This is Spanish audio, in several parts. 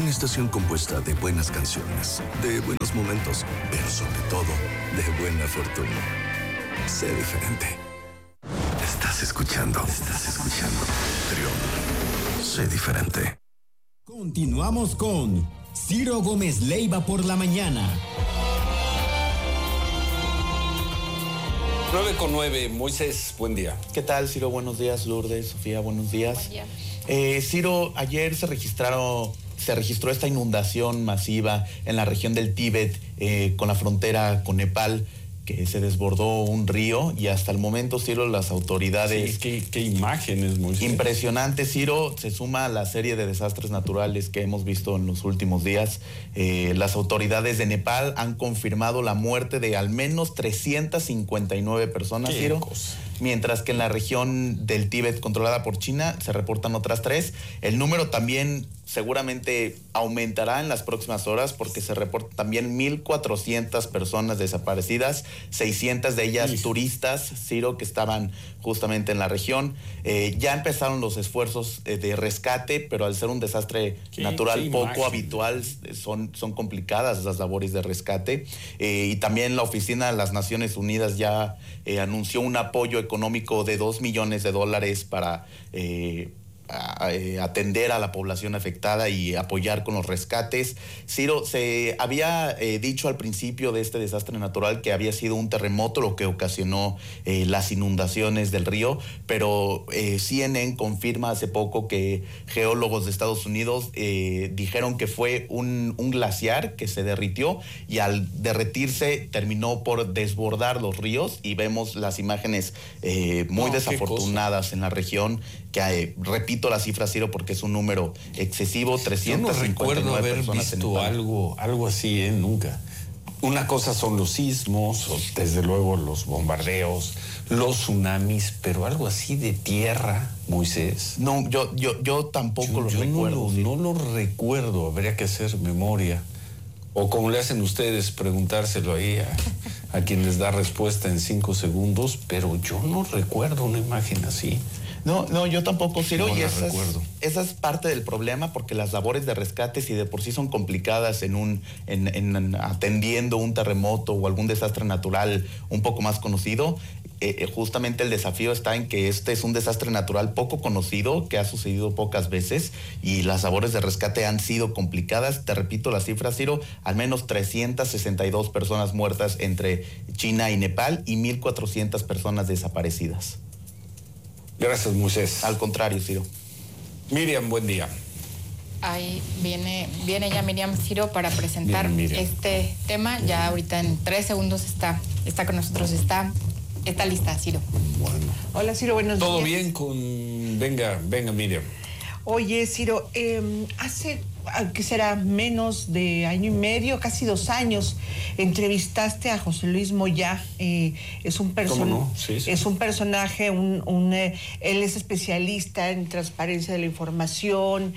Una estación compuesta de buenas canciones, de buenos momentos, pero sobre todo, de buena fortuna. Sé diferente. Estás escuchando Trión. Sé diferente. Continuamos con Ciro Gómez Leiva por la mañana. 9:09, Moisés, buen día. ¿Qué tal, Ciro? Buenos días, Lourdes, Sofía, buenos días. Buen día. Ciro, ayer se registró esta inundación masiva en la región del Tíbet, con la frontera con Nepal, que se desbordó un río y hasta el momento, Ciro, las autoridades... Sí, qué imágenes, Moisés. Impresionante, Ciro. Se suma a la serie de desastres naturales que hemos visto en los últimos días. Las autoridades de Nepal han confirmado la muerte de al menos 359 personas, Ciro. Cosa. Mientras que en la región del Tíbet controlada por China se reportan otras 3. El número también seguramente aumentará en las próximas horas porque se reportan también 1,400 personas desaparecidas, 600 de ellas turistas, Ciro, que estaban justamente en la región. Ya empezaron los esfuerzos de rescate, pero al ser un desastre natural poco habitual, son complicadas las labores de rescate. Y también la Oficina de las Naciones Unidas ya anunció un apoyo económico de $2 millones para atender a la población afectada y apoyar con los rescates. Ciro, se había dicho al principio de este desastre natural que había sido un terremoto lo que ocasionó las inundaciones del río, pero CNN confirma hace poco que geólogos de Estados Unidos dijeron que fue un glaciar que se derritió y al derretirse terminó por desbordar los ríos y vemos las imágenes muy desafortunadas en la región, que repito la cifra, Ciro, porque es un número excesivo, 359 personas. Yo no recuerdo haber visto algo así, nunca. Una cosa son los sismos, o desde luego los bombardeos, los tsunamis, pero algo así de tierra, Moisés. No, yo tampoco lo recuerdo. No lo recuerdo, habría que hacer memoria. O como le hacen ustedes, preguntárselo ahí a quien les da respuesta en 5 segundos, pero yo no recuerdo una imagen así. No, yo tampoco, Ciro, No y la esa recuerdo. es parte del problema, porque las labores de rescate, si de por sí son complicadas en atendiendo un terremoto o algún desastre natural un poco más conocido, justamente el desafío está en que este es un desastre natural poco conocido, que ha sucedido pocas veces, y las labores de rescate han sido complicadas. Te repito la cifra, Ciro, al menos 362 personas muertas entre China y Nepal y 1,400 personas desaparecidas. Gracias, Moisés. Al contrario, Ciro. Miriam, buen día. Ahí viene ya Miriam, Ciro, para presentar este tema. Ya ahorita en 3 segundos está con nosotros, está lista, Ciro. Bueno. Hola, Ciro, buenos días. ¿Todo bien Venga, Miriam. Oye, Ciro, hace, ¿qué será? Menos de año y medio, casi 2 años, entrevistaste a José Luis Moyá. Es un es un personaje, él es especialista en transparencia de la información,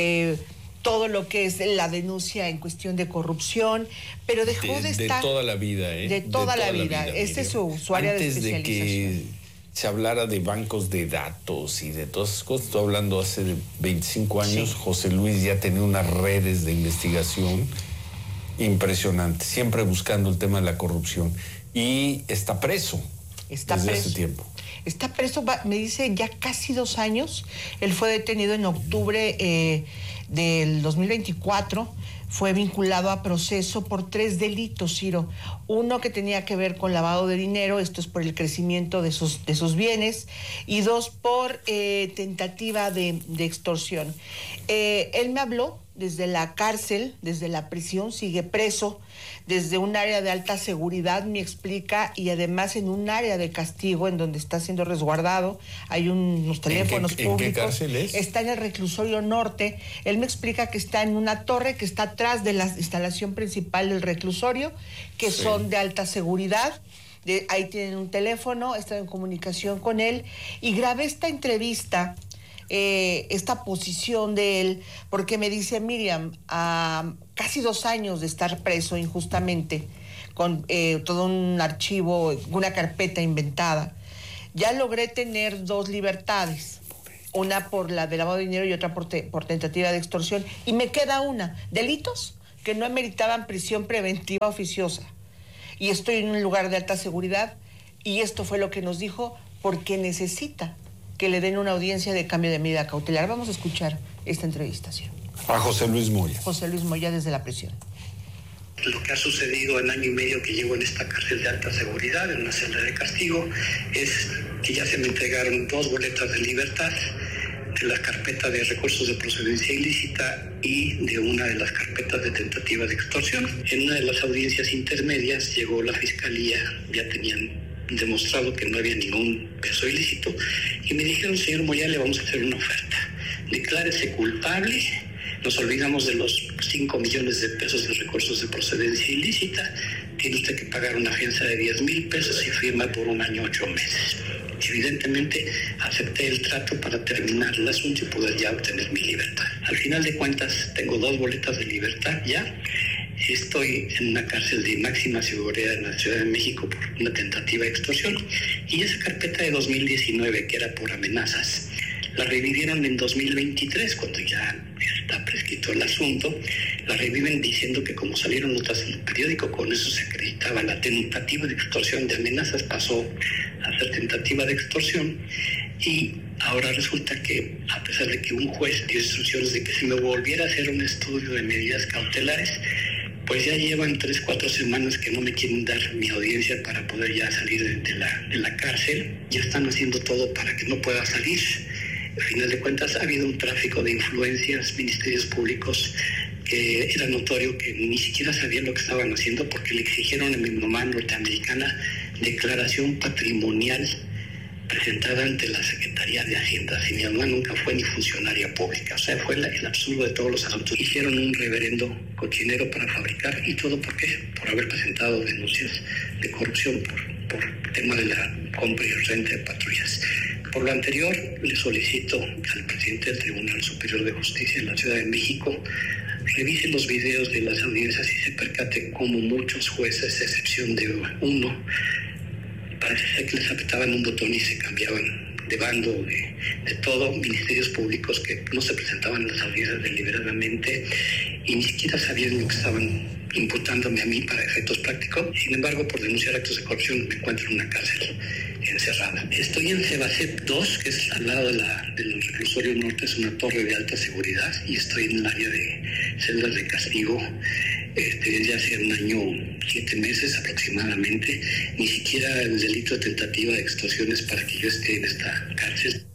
todo lo que es la denuncia en cuestión de corrupción, pero dejó de estar... De toda la vida, De toda la vida. Ese es su área de especialización. Antes de que se hablara de bancos de datos y de todas esas cosas, estoy hablando hace 25 años, sí. José Luis ya tenía unas redes de investigación impresionantes, siempre buscando el tema de la corrupción. Y está preso desde hace tiempo. Está preso, me dice, ya casi 2 años. Él fue detenido en octubre del 2024. Fue vinculado a proceso por 3 delitos, Ciro. Uno que tenía que ver con lavado de dinero, esto es por el crecimiento de sus bienes, y 2 por tentativa de extorsión. Él me habló desde la cárcel, desde la prisión, sigue preso, desde un área de alta seguridad, me explica, y además en un área de castigo en donde está siendo resguardado. Hay unos teléfonos públicos. ¿En qué cárcel es? Está en el reclusorio norte. Él me explica que está en una torre que está atrás de la instalación principal del reclusorio, que son de alta seguridad. Ahí tienen un teléfono, he estado en comunicación con él y grabé esta entrevista, esta posición de él, porque me dice, Miriam, a casi 2 años de estar preso injustamente, con todo un archivo, una carpeta inventada, ya logré tener 2 libertades. una por la de lavado de dinero y otra por tentativa de extorsión. Y me queda una, delitos que no ameritaban prisión preventiva oficiosa. Y estoy en un lugar de alta seguridad y esto fue lo que nos dijo, porque necesita que le den una audiencia de cambio de medida cautelar. Vamos a escuchar esta entrevista, ¿sí? A José Luis Moya. José Luis Moya desde la prisión. Lo que ha sucedido en año y medio que llevo en esta cárcel de alta seguridad, en una celda de castigo, es que ya se me entregaron 2 boletas de libertad de la carpeta de recursos de procedencia ilícita y de una de las carpetas de tentativa de extorsión. En una de las audiencias intermedias llegó la fiscalía, ya tenían demostrado que no había ningún peso ilícito, y me dijeron: señor Moya, le vamos a hacer una oferta. Declárese culpable, nos olvidamos de los 5 millones de pesos de recursos de procedencia ilícita, tiene usted que pagar una fianza de 10,000 pesos y firma por 1 año 8 meses. Evidentemente acepté el trato para terminar el asunto y poder ya obtener mi libertad. Al final de cuentas tengo 2 boletas de libertad ya. Estoy en una cárcel de máxima seguridad en la Ciudad de México por una tentativa de extorsión, y esa carpeta de 2019, que era por amenazas, la revivieron en 2023, cuando ya está prescrito el asunto. La reviven diciendo que como salieron notas en el periódico, con eso se acreditaba la tentativa de extorsión. De amenazas pasó a ser tentativa de extorsión, y ahora resulta que, a pesar de que un juez dio instrucciones de que se me volviera a hacer un estudio de medidas cautelares, pues ya llevan 3-4 semanas que no me quieren dar mi audiencia para poder ya salir de la cárcel. Ya están haciendo todo para que no pueda salir. Al final de cuentas ha habido un tráfico de influencias, ministerios públicos, que era notorio que ni siquiera sabían lo que estaban haciendo, porque le exigieron a mi mamá norteamericana declaración patrimonial presentada ante la Secretaría de Hacienda. Si mi mamá nunca fue ni funcionaria pública. O sea, fue el absurdo de todos los asuntos. Hicieron un reverendo cochinero para fabricar, y todo ¿por qué? Por haber presentado denuncias de corrupción por tema de la compra y renta de patrullas. Por lo anterior, le solicito al presidente del Tribunal Superior de Justicia de la Ciudad de México revise los videos de las audiencias y se percate cómo muchos jueces, a excepción de uno, parece ser que les apretaban un botón y se cambiaban de bando, de todo. Ministerios públicos que no se presentaban en las audiencias deliberadamente y ni siquiera sabían lo que estaban imputándome a mí para efectos prácticos. Sin embargo, por denunciar actos de corrupción me encuentro en una cárcel encerrada. Estoy en Cebacep 2, que es al lado del reclusorio norte, es una torre de alta seguridad, y estoy en el área de celdas de castigo desde hace 1 año 7 meses aproximadamente. Ni siquiera el delito de tentativa de extorsiones para que yo esté en esta cárcel.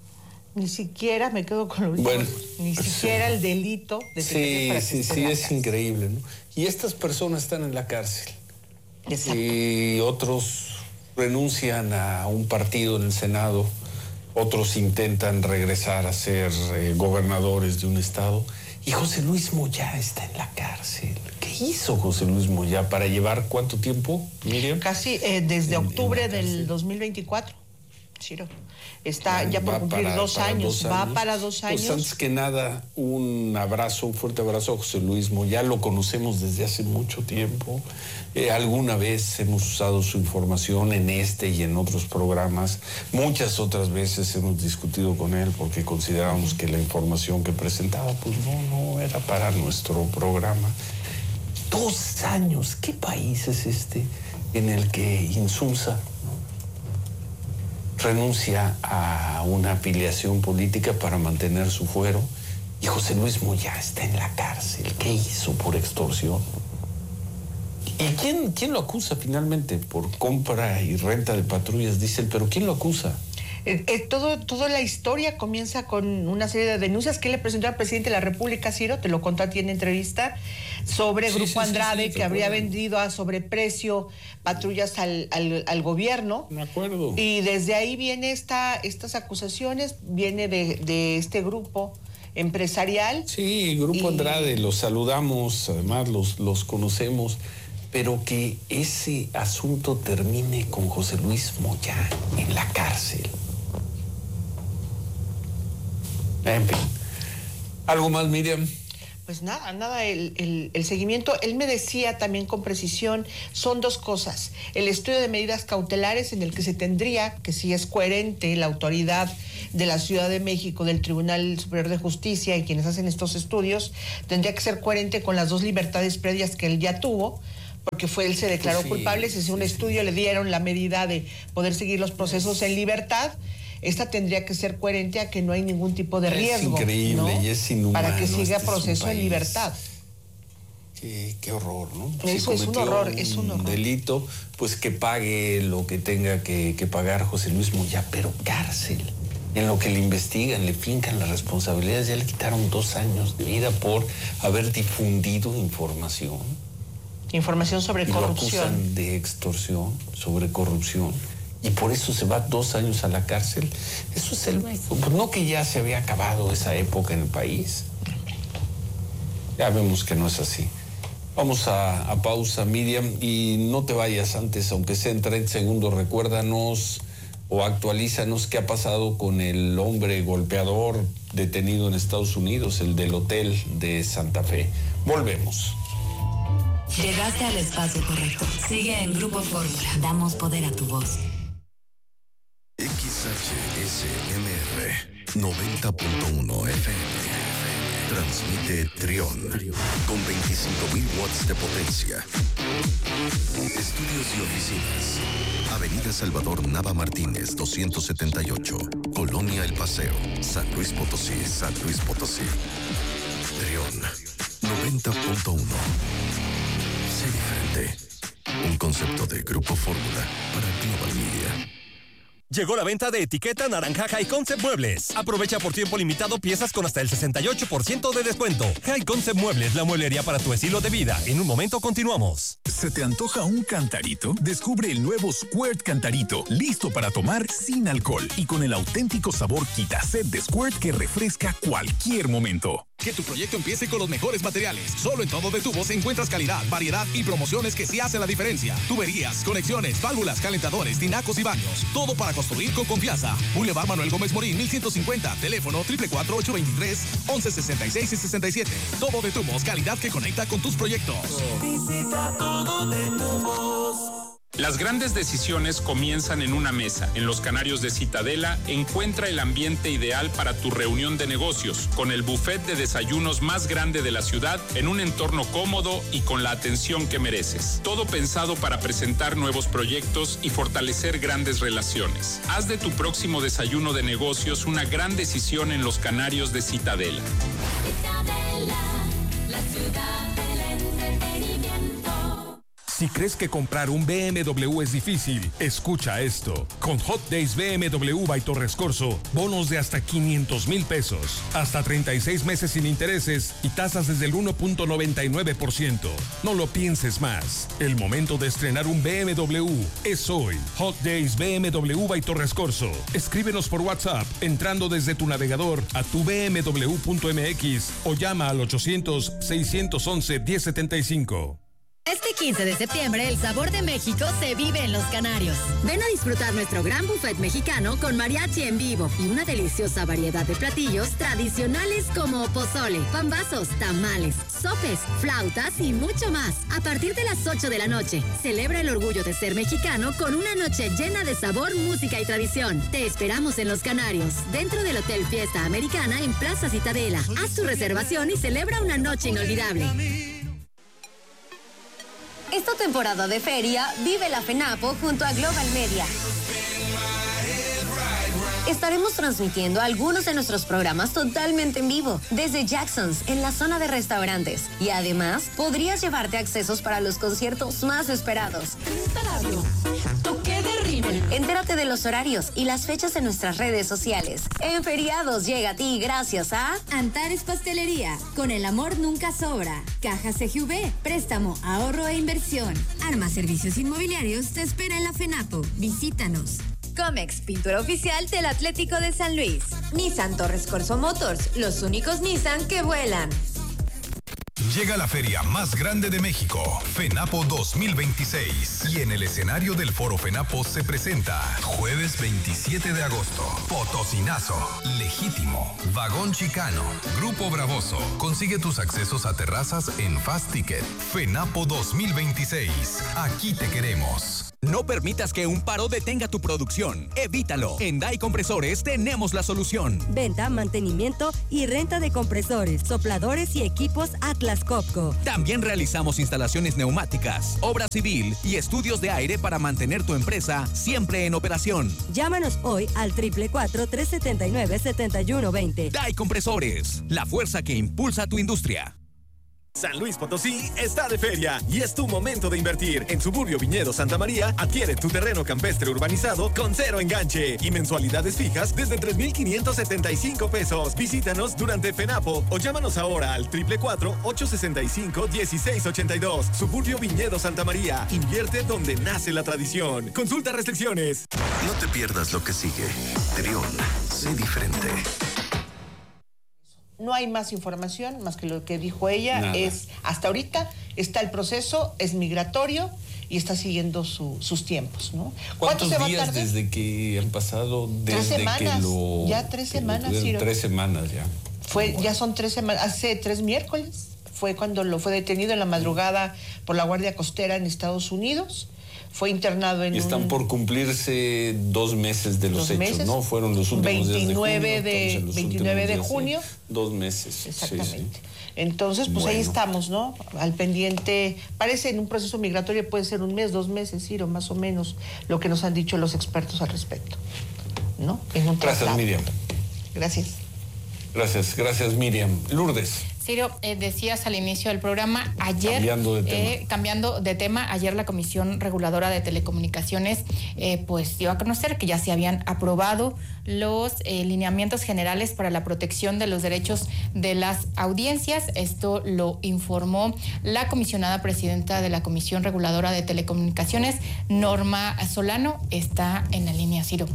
Ni siquiera, me quedo con lo último, bueno, ni siquiera el delito de tentativa. Sí, es increíble, ¿no? Y estas personas están en la cárcel. Exacto. Y otros renuncian a un partido en el Senado, otros intentan regresar a ser gobernadores de un estado. Y José Luis Moya está en la cárcel. ¿Qué hizo José Luis Moya para llevar cuánto tiempo, Miriam? Casi desde octubre del 2024. Ciro. Está ya por cumplir 2 años. Va para 2 años. Pues antes que nada, un fuerte abrazo a José Luis Moya. Lo conocemos desde hace mucho tiempo. Alguna vez hemos usado su información en este y en otros programas. Muchas otras veces hemos discutido con él porque considerábamos que la información que presentaba pues no era para nuestro programa. 2 años. ¿Qué país es este en el que Insulza renuncia a una afiliación política para mantener su fuero, y José Luis Moya está en la cárcel? ¿Qué hizo por extorsión? ¿Y quién lo acusa finalmente? Por compra y renta de patrullas, dicen, pero ¿quién lo acusa? Toda la historia comienza con una serie de denuncias que le presentó al presidente de la República, Ciro, te lo contó a ti en entrevista, sobre Grupo Andrade, que habría vendido a sobreprecio patrullas al gobierno. Me acuerdo. Y desde ahí viene estas acusaciones, viene de este grupo empresarial. Sí, Grupo Andrade, los saludamos, además los conocemos, pero que ese asunto termine con José Luis Moya en la cárcel. En fin. ¿Algo más, Miriam? Pues nada, el seguimiento, él me decía también con precisión, son dos cosas. El estudio de medidas cautelares en el que se tendría, que si es coherente la autoridad de la Ciudad de México, del Tribunal Superior de Justicia y quienes hacen estos estudios, tendría que ser coherente con las 2 libertades previas que él ya tuvo, porque él se declaró culpable, se hizo un estudio, le dieron la medida de poder seguir los procesos en libertad. Esta tendría que ser coherente a que no hay ningún tipo de riesgo. Es increíble, ¿no? Y es inhumano. Para que siga proceso en libertad. Qué horror, ¿no? Eso es un horror, es un horror. Delito, pues que pague lo que tenga que pagar José Luis Moya, pero cárcel. En lo que le investigan, le fincan las responsabilidades, ya le quitaron 2 años de vida por haber difundido información. Información sobre corrupción. Lo acusan de extorsión, sobre corrupción. Y por eso se va 2 años a la cárcel. Eso es pues no que ya se había acabado esa época en el país. Ya vemos que no es así. Vamos a pausa, Miriam, y no te vayas antes, aunque sea en 30 segundos, recuérdanos o actualízanos qué ha pasado con el hombre golpeador detenido en Estados Unidos, el del hotel de Santa Fe. Volvemos. Llegaste al espacio correcto. Sigue en Grupo Fórmula. Damos poder a tu voz. XHSMR 90.1 FM. Transmite Trión con 25.000 watts de potencia. Estudios y oficinas. Avenida Salvador Nava Martínez, 278. Colonia El Paseo, San Luis Potosí, San Luis Potosí. Trión 90.1. Sé diferente. Un concepto de Grupo Fórmula para Global Media. Llegó la venta de etiqueta naranja High Concept Muebles. Aprovecha por tiempo limitado piezas con hasta el 68% de descuento. High Concept Muebles, la mueblería para tu estilo de vida. En un momento continuamos. ¿Se te antoja un cantarito? Descubre el nuevo Squirt Cantarito, listo para tomar sin alcohol y con el auténtico sabor Quitaset de Squirt que refresca cualquier momento. Que tu proyecto empiece con los mejores materiales. Solo en Todo de Tubos encuentras calidad, variedad y promociones que sí hacen la diferencia. Tuberías, conexiones, válvulas, calentadores, tinacos y baños. Todo para construir con confianza. Boulevard Manuel Gómez Morín, 1150. Teléfono 444-823-1166 y 67. Todo de Tubos, calidad que conecta con tus proyectos. Visita Todo de Tubos. Las grandes decisiones comienzan en una mesa. En Los Canarios de Citadela, encuentra el ambiente ideal para tu reunión de negocios, con el buffet de desayunos más grande de la ciudad, en un entorno cómodo y con la atención que mereces. Todo pensado para presentar nuevos proyectos y fortalecer grandes relaciones. Haz de tu próximo desayuno de negocios una gran decisión en Los Canarios de Citadela. Citadela, la ciudad del entretenimiento. Si crees que comprar un BMW es difícil, escucha esto. Con Hot Days BMW by Torres Corso, bonos de hasta 500,000 pesos, hasta 36 meses sin intereses y tasas desde el 1.99%. No lo pienses más. El momento de estrenar un BMW es hoy. Hot Days BMW by Torres Corso. Escríbenos por WhatsApp entrando desde tu navegador a tubmw.mx o llama al 800-611-1075. Este 15 de septiembre, el sabor de México se vive en Los Canarios. Ven a disfrutar nuestro gran buffet mexicano con mariachi en vivo y una deliciosa variedad de platillos tradicionales como pozole, pambazos, tamales, sopes, flautas y mucho más. A partir de las 8 de la noche, celebra el orgullo de ser mexicano con una noche llena de sabor, música y tradición. Te esperamos en Los Canarios, dentro del Hotel Fiesta Americana en Plaza Citadela. Haz tu reservación y celebra una noche inolvidable. Esta temporada de feria, vive la FENAPO junto a Global Media. Estaremos transmitiendo algunos de nuestros programas totalmente en vivo, desde Jackson's, en la zona de restaurantes. Y además, podrías llevarte accesos para los conciertos más esperados. Toque de rímel. Entérate de los horarios y las fechas en nuestras redes sociales. En Feriados llega a ti gracias a Antares Pastelería, con el amor nunca sobra. Caja CGV, préstamo, ahorro e inversión. Arma Servicios Inmobiliarios te espera en la FENAPO. Visítanos. Comex, pintura oficial del Atlético de San Luis. Nissan Torres Corso Motors, los únicos Nissan que vuelan. Llega la feria más grande de México, FENAPO 2026. Y en el escenario del Foro FENAPO se presenta jueves 27 de agosto. Potosinazo, Legítimo, Vagón Chicano, Grupo Bravoso. Consigue tus accesos a terrazas en Fast Ticket. FENAPO 2026. Aquí te queremos. No permitas que un paro detenga tu producción. Evítalo. En DAI Compresores tenemos la solución. Venta, mantenimiento y renta de compresores, sopladores y equipos Atlas Copco. También realizamos instalaciones neumáticas, obra civil y estudios de aire para mantener tu empresa siempre en operación. Llámanos hoy al 444-379-7120. DAI Compresores, la fuerza que impulsa tu industria. San Luis Potosí está de feria y es tu momento de invertir. En Suburbio Viñedo Santa María, adquiere tu terreno campestre urbanizado con 0 enganche y mensualidades fijas desde 3,575 pesos. Visítanos durante FENAPO o llámanos ahora al 444-865-1682. Suburbio Viñedo Santa María. Invierte donde nace la tradición. Consulta restricciones. No te pierdas lo que sigue. Trión, sé diferente. No hay más información más que lo que dijo ella. Nada. Hasta ahorita está el proceso, es migratorio y está siguiendo sus tiempos, ¿no? ¿Cuántos se va a días tardar? desde que han pasado? Desde 3 semanas. Que Ya 3 semanas, Ciro. 3 semanas ya. Ya son 3 semanas. Hace 3 miércoles fue cuando lo fue detenido en la madrugada por la Guardia Costera en Estados Unidos. Fue internado en y están por cumplirse 2 meses de los hechos, ¿no? Fueron los últimos 29 días de junio. 29 de junio. 2 meses. Exactamente. Sí. Entonces, pues ahí estamos, ¿no? Al pendiente. Parece en un proceso migratorio puede ser 1 mes, 2 meses, Ciro, más o menos, lo que nos han dicho los expertos al respecto, ¿no? Gracias, Miriam. Gracias. Gracias, Miriam. Lourdes. Ciro, decías al inicio del programa, ayer, cambiando de tema, ayer la Comisión Reguladora de Telecomunicaciones pues dio a conocer que ya se habían aprobado los lineamientos generales para la protección de los derechos de las audiencias. Esto lo informó la comisionada presidenta de la Comisión Reguladora de Telecomunicaciones, Norma Solano. Está en la línea, Ciro.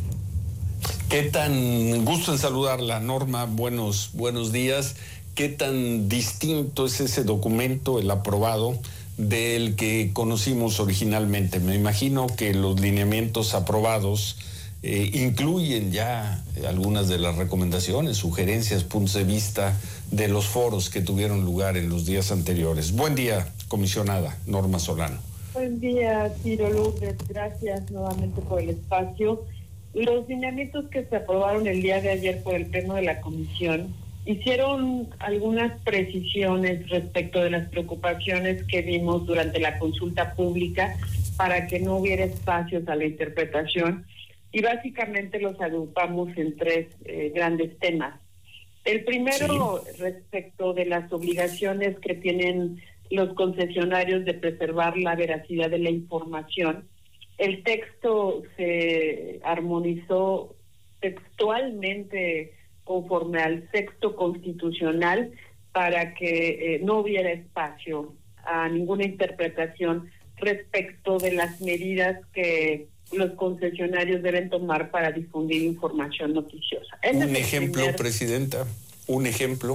¿Qué tan gusto en saludarla, Norma? Buenos días. ¿Qué tan distinto es ese documento, el aprobado, del que conocimos originalmente? Me imagino que los lineamientos aprobados incluyen ya algunas de las recomendaciones, sugerencias, puntos de vista de los foros que tuvieron lugar en los días anteriores. Buen día, comisionada Norma Solano. Buen día, Ciro, Lourdes. Gracias nuevamente por el espacio. Los lineamientos que se aprobaron el día de ayer por el Pleno de la Comisión hicieron algunas precisiones respecto de las preocupaciones que vimos durante la consulta pública para que no hubiera espacios a la interpretación y básicamente los agrupamos en 3 grandes temas. El primero, respecto de las obligaciones que tienen los concesionarios de preservar la veracidad de la información. El texto se armonizó textualmente conforme al texto constitucional para que no hubiera espacio a ninguna interpretación respecto de las medidas que los concesionarios deben tomar para difundir información noticiosa. Un ejemplo, Presidenta, un ejemplo.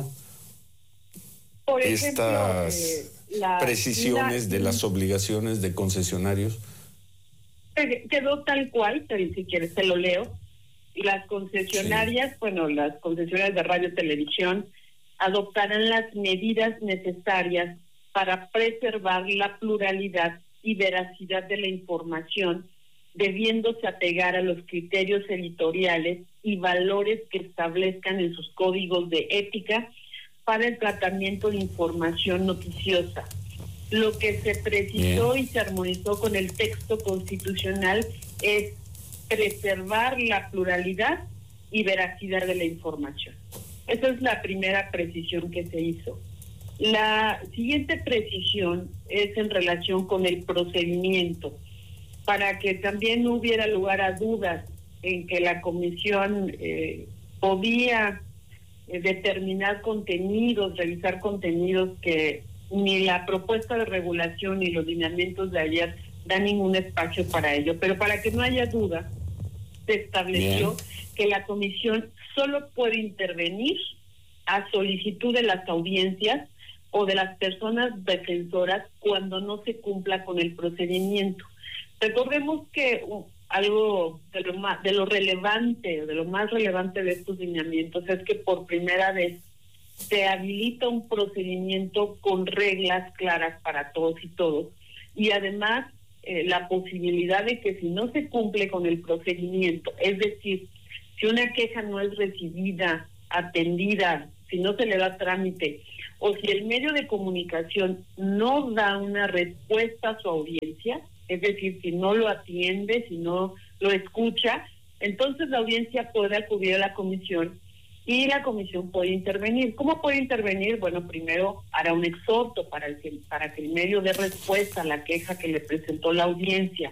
Por ejemplo, estas precisiones de las obligaciones de concesionarios. Quedó tal cual, pero si quieres te lo leo. Las concesionarias, las concesionarias de radio y televisión adoptarán las medidas necesarias para preservar la pluralidad y veracidad de la información, debiéndose apegar a los criterios editoriales y valores que establezcan en sus códigos de ética para el tratamiento de información noticiosa. Lo que se precisó y se armonizó con el texto constitucional es preservar la pluralidad y veracidad de la información. Esa es la primera precisión que se hizo. La siguiente precisión es en relación con el procedimiento, para que también no hubiera lugar a dudas en que la comisión podía determinar contenidos, revisar contenidos que ni la propuesta de regulación ni los lineamientos de ayer dan ningún espacio para ello. Pero para que no haya duda, se estableció que la comisión solo puede intervenir a solicitud de las audiencias o de las personas defensoras cuando no se cumpla con el procedimiento. Recordemos que algo de lo relevante, de lo más relevante de estos lineamientos es que por primera vez se habilita un procedimiento con reglas claras para todos y todos, y además la posibilidad de que si no se cumple con el procedimiento, es decir, si una queja no es recibida, atendida, si no se le da trámite, o si el medio de comunicación no da una respuesta a su audiencia, es decir, si no lo atiende, si no lo escucha, entonces la audiencia puede acudir a la comisión y la comisión puede intervenir. ¿Cómo puede intervenir? Bueno, primero hará un exhorto para que el medio dé respuesta a la queja que le presentó la audiencia.